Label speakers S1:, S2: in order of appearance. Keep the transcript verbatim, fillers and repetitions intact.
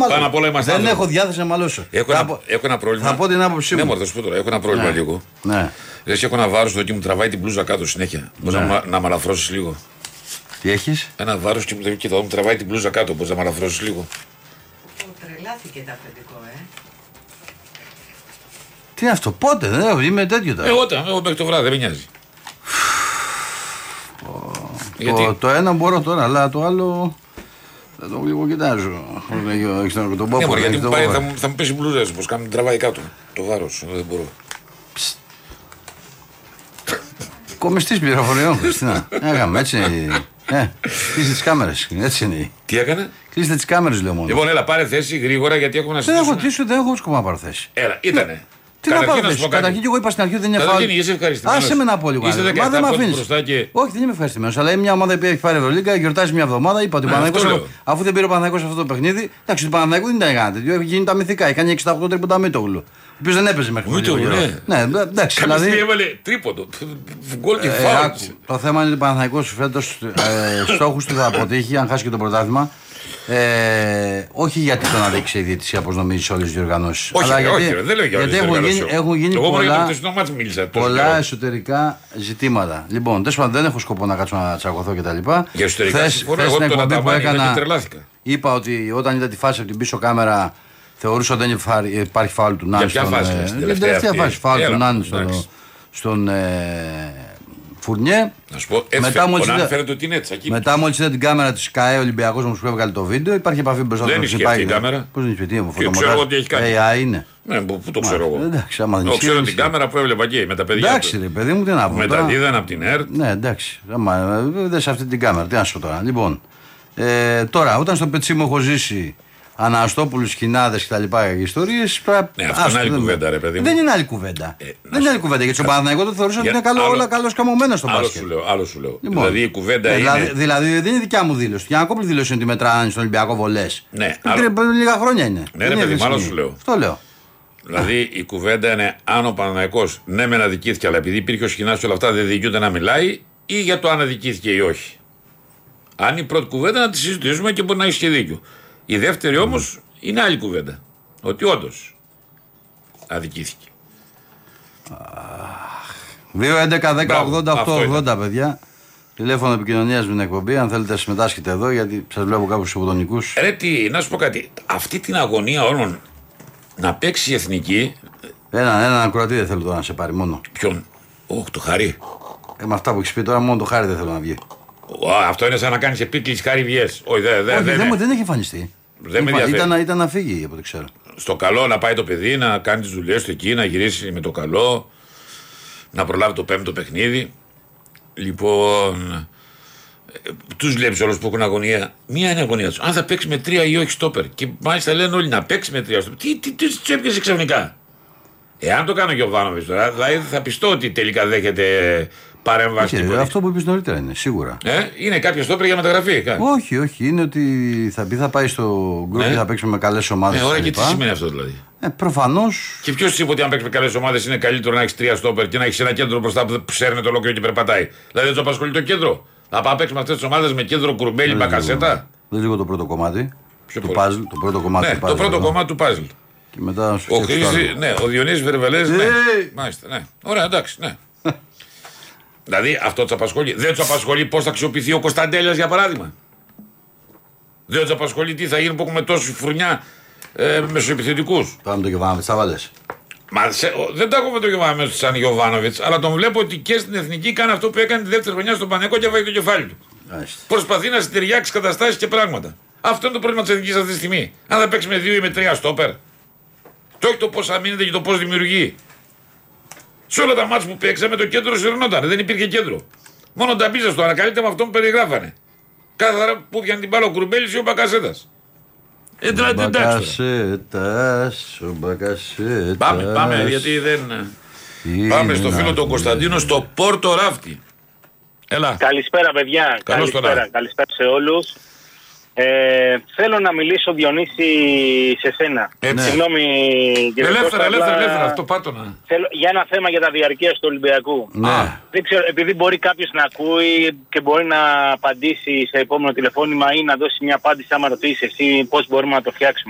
S1: Πάνω απ' όλα είμαστε.
S2: Δεν έχω διάθεση να μαλώσω.
S1: Έχω, ένα, πω, έχω ένα πρόβλημα.
S2: Θα πω την άποψή μου.
S1: Ναι, θα σου πω τώρα. Έχω ένα πρόβλημα
S2: ναι.
S1: λίγο.
S2: Ναι.
S1: Λες, έχω ένα βάρος εδώ και μου τραβάει την μπλούζα κάτω συνέχεια. Μπορεί ναι. να, να μ' αλαφρώσεις λίγο.
S2: Τι έχεις?
S1: Ένα βάρος και, και θα μου τραβάει την μπλούζα κάτω. Μπορεί να μ' αλαφρώσεις λίγο.
S3: Τρελάθηκε το αφεντικό, ε.
S2: Τι είναι αυτό, πότε, δεν έχω, είμαι τέτοιο τώρα.
S1: Εγώ, εγώ μέχρι το βράδυ, δεν με νοιάζει.
S2: Γιατί... Το, το ένα μπορώ τώρα, αλλά το άλλο. Θα το λίγο κοιτάζω. Έχεις τον τον πόπο.
S1: Ναι, γιατί μου πάει, θα, μου, θα μου πέσει μπλούζα, πως κάνει τραβάει κάτω. Το βάρος, δεν μπορώ.
S2: Κομιστής πληροφοριών, Χριστίνα. Έκαμε, έτσι είναι. Ε, κλείστε τις κάμερες, έτσι είναι.
S1: Τι έκανε?
S2: Κλείστε τις κάμερες, λέω μόνο.
S1: Λοιπόν, έλα, πάρε θέση γρήγορα γιατί έχουμε να
S2: συζητήσουμε. Δεν έχω τίσου, δεν έχω σκοπό να πάρω θέση.
S1: Έλα, ήτανε.
S2: Τι να πάρω θέση. Καταρχήν και εγώ είπα στην αρχή ότι δεν είναι φάουλ. Άσε με να πω λίγο.
S1: Είστε
S2: Μα δεν με αφήνεις.
S1: Και...
S2: Όχι, δεν είμαι ευχαριστημένος. Αλλά μια ομάδα που έχει πάρει Ευρωλίγκα, γιορτάζει μια εβδομάδα. Είπα ότι ναι, Παναθηναϊκός, αφού δεν πήρε ο Παναθηναϊκός αυτό το παιχνίδι, εντάξει, το Παναθηναϊκό δεν ήταν κανένα τέτοιο. Έχει γίνει τα μυθικά. Έχει κάνει εξήντα οκτώ τρίποτα Μήτογλου. Ο οποίος δεν έπαιζε μέχρι
S1: πριν.
S2: Ναι, εντάξει.
S1: Δηλαδή έβαλε τρίποντο. Γκολ και φάουλ.
S2: Το θέμα είναι ότι ο Παναθηναϊκός φέτος στόχους του θα αποτύχει αν χάσει και το πρωτάθλημα. Ε, όχι γιατί τον αδείξει η διαιτησία όπως νομίζεις όλες τις διοργανώσεις.
S1: Όχι,
S2: αλλά
S1: όχι,
S2: γιατί,
S1: δεν λέω για όλες
S2: γιατί έχουν γίνει, έχουν γίνει
S1: εγώ
S2: πολλά,
S1: μίλησα,
S2: πολλά εσωτερικά ζητήματα. Λοιπόν, τέλος πάντων δεν έχω σκοπό να κάτσω να τσακωθώ κτλ.
S1: Για εσωτερικά συμφωνώ, εγώ τον Αταμάνη τρελάθηκα.
S2: Είπα ότι όταν είδα τη φάση από την πίσω κάμερα θεωρούσα ότι δεν υπάρχει φάουλ του Νάνη.
S1: Για ποια φάση?
S2: Στην τελευταία φάση φάουλ του Νάνη στον Φουρνιέ.
S1: Να σου πω, έτσι
S2: μετά μόλις
S1: είδα,
S2: φαίνεται
S1: ότι είναι έτσι.
S2: Μετά μόλις είδα την κάμερα της ΚΑΕ Ολυμπιακός όμως που έβγαλε το βίντεο, υπάρχει επαφή μπροστά του.
S1: Δεν ισχύει αυτή η κάμερα.
S2: Πώς δεν ισχύει, τι μου
S1: φωτομοντάζ. Ξέρω ότι έχει κάνει.
S2: έι άι είναι.
S1: Ναι, πού το ξέρω εγώ.
S2: Εντάξει, άμα δεν
S1: ισχύει. Ξέρω την κάμερα που έβλεπα εκεί με τα παιδιά.
S2: Εντάξει, ρε παιδί μου, τι να πω.
S1: Με τα δίδαν από την ΕΡΤ.
S2: Ναι, εντάξει. Δεν σε αυτή την κάμερα, τι να σου πω τώρα. Λοιπόν, τώρα όταν στο πετσί μου έχω ζήσει Αναστόπουλους, Χινάδες και τα λοιπά ιστορίες.
S1: Ναι, αυτό είναι άλλη κουβέντα, ρε παιδί μου.
S2: Δεν είναι άλλη κουβέντα. Ε, δεν είναι άλλη κουβέντα. Γιατί στον Παναθηναϊκό το θεωρούσα ότι είναι καλό, όλα καλώς καμωμένα στο μπάσκετ.
S1: Άλλο σου λέω. Λοιπόν, δηλαδή η κουβέντα
S2: ε,
S1: είναι.
S2: Δηλαδή, δηλαδή δεν είναι δικιά μου δήλωση. Για να κόψει δήλωση ότι μετράνε στον Ολυμπιακό βολές.
S1: Ναι.
S2: Άλλο... Λίγα χρόνια είναι.
S1: Ναι, ρε παιδί, μάλλον σου λέω.
S2: Αυτό λέω.
S1: Δηλαδή η κουβέντα είναι αν ο Παναθηναϊκός ναι, μεν αδικήθηκε, αλλά επειδή υπήρχε ο Σχοινάς και όλα αυτά δεν δικαιούται να μιλάει ή για το αν αδικήθηκε ή όχι. Αν η πρώτη κουβέντα να τη συζητήσουμε και μπορεί να έχει και δίκιο. Η δεύτερη όμως mm. είναι άλλη κουβέντα. Ότι όντως αδικήθηκε.
S2: δύο έντεκα δέκα ογδόντα οκτώ ογδόντα παιδιά. Τηλέφωνο επικοινωνίας με την εκπομπή. Αν θέλετε να συμμετάσχετε εδώ, γιατί σας βλέπω κάποιους υποτονικούς.
S1: Ρε τι, να σου πω κάτι. Αυτή την αγωνία όλων να παίξει η εθνική.
S2: Έναν ένα ακροατή δεν θέλω τώρα να σε πάρει μόνο.
S1: Ποιον? Όχι, το Χαρί.
S2: Ε, με αυτά που έχεις πει τώρα, μόνο το Χάρη δεν θέλω να βγει.
S1: Oh, αυτό είναι σαν να κάνεις επίκληση Χάρη βγες. Όχι, δε, δε,
S2: Όχι,
S1: δε,
S2: δεν,
S1: δε,
S2: δεν έχει εμφανιστεί.
S1: Δεν με
S2: ήταν, ήταν να φύγει από ό,τι ξέρω.
S1: Στο καλό να πάει το παιδί, να κάνει τις δουλειές του εκεί, να γυρίσει με το καλό, να προλάβει το πέμπτο παιχνίδι. Λοιπόν, τους βλέπεις όλους που έχουν αγωνία. Μία είναι αγωνία τους. Αν θα παίξει με τρία ή όχι στόπερ. Και μάλιστα λένε όλοι να παίξει με τρία στόπερ. Τι, τι, τι τους έπιασε ξαφνικά. Εάν το κάνω και ο Βάνοβιτς τώρα, δηλαδή θα πιστώ ότι τελικά δέχεται παρέμβαση.
S2: Okay, αυτό που είπες νωρίτερα είναι σίγουρα.
S1: Ε, είναι κάποιο στόπερ για μεταγραφή. Κάτι.
S2: Όχι, όχι. Είναι ότι θα, πει, θα πάει στο γκρουπ και θα παίξουμε με καλές ομάδες.
S1: Ε, ωραία, και τι σημαίνει αυτό δηλαδή.
S2: Ε, προφανώς.
S1: Και ποιος είπε ότι αν παίξει με καλές ομάδες είναι καλύτερο να έχει τρία στόπερ και να έχει ένα κέντρο μπροστά που ψέρνει το ολόκληρο και περπατάει. Δηλαδή δεν του απασχολεί το κέντρο. Θα πάει παίξει με αυτές τις ομάδες με κέντρο Κουρμπέλι, Μπακασέτα.
S2: Δεν λίγο το πρώτο κομμάτι.
S1: Ποιο
S2: του puzzle, το πρώτο κομμάτι
S1: ναι,
S2: του puzzle.
S1: Το πρώτο κομμάτι του puzzle.
S2: Και μετά
S1: ο Χρήστης, ναι, ο Διονύσης Βερβελές, ναι. Μάλιστα, ναι. Ωραία, εντάξει, ναι. Δηλαδή αυτό τους απασχολεί. Δεν τους απασχολεί πώς θα αξιοποιηθεί ο Κωνσταντέλιας για παράδειγμα. Δεν τους απασχολεί τι θα γίνει που έχουμε τόσους φουρνιά ε, μεσοεπιθετικούς.
S2: Πάμε με τον Γιωβάνοβιτς, θα βάλες.
S1: Μα σε, δεν τα έχω με τον Γιωβάνοβιτς σαν Γιωβάνοβιτς, αλλά τον βλέπω ότι και στην εθνική κάνει αυτό που έκανε τη δεύτερη χρονιά στον Παναθηναϊκό και βάζει το κεφάλι του. Άχιστα. Προσπαθεί να συντεριάξει καταστάσεις και πράγματα. Αυτό είναι το πρόβλημα της εθνικής αυτή τη στιγμή. Αν θα παίξει με δύο ή με τρία στόπερ. Το όχι το πώς αμήνεται και το πώς δημιουργεί. Σε όλα τα μάτς που παίξαμε το κέντρο συρρωνόταν, δεν υπήρχε κέντρο. Μόνο τα μπίζα στο ανακαλύπτεται με αυτό που περιγράφανε. Κάθε φορά που πιάνει την μπάλα ο Κουρμπέλης ή ο Μπακασέτας.
S2: Ε, τώρα την Μπακασέτας, ο Μπακασέτας.
S1: Πάμε, πάμε, γιατί δεν. Πάμε στο φίλο του Κωνσταντίνο στο Πόρτο Ράφτη. Έλα.
S4: Καλησπέρα, παιδιά.
S1: Καλώς
S4: Καλησπέρα. Καλησπέρα σε όλους. Ε, θέλω να μιλήσω, Διονύση, σε σένα.
S1: Ναι.
S4: Συγγνώμη, κύριε
S1: ελεύθερα,
S4: Κώστα,
S1: ελεύθερα,
S4: αλλά...
S1: ελεύθερα, αυτό πάτωνα.
S4: Θέλω, για ένα θέμα για τα διαρκείας του Ολυμπιακού.
S2: Ναι.
S4: Δεν ξέρω, επειδή μπορεί κάποιος να ακούει και μπορεί να απαντήσει σε επόμενο τηλεφώνημα ή να δώσει μια απάντηση άμα ρωτήσει εσύ πώς μπορούμε να το φτιάξουμε.